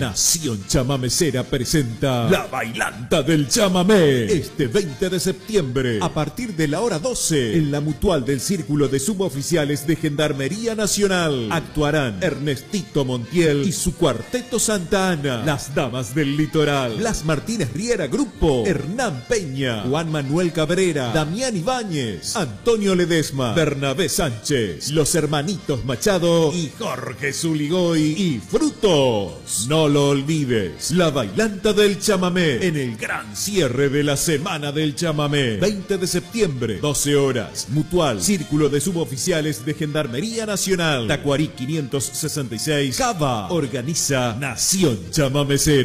Nación Chamamecera presenta La Bailanta del Chamamé. Este 20 de septiembre, a partir de la hora 12, en la Mutual del Círculo de Suboficiales de Gendarmería Nacional, actuarán Ernestito Montiel y su Cuarteto Santa Ana, Las Damas del Litoral, Blas Martínez Riera Grupo, Hernán Peña, Juan Manuel Cabrera, Damián Ibáñez, Antonio Ledesma, Bernabé Sánchez, los hermanitos Machado y Jorge Zuligoy y Frutos. No lo olvides, La Bailanta del Chamamé, en el gran cierre de la Semana del Chamamé. 20 de septiembre, 12 horas, Mutual, Círculo de Suboficiales de Gendarmería Nacional, Tacuarí 566, Cava. Organiza Nación Chamamecera.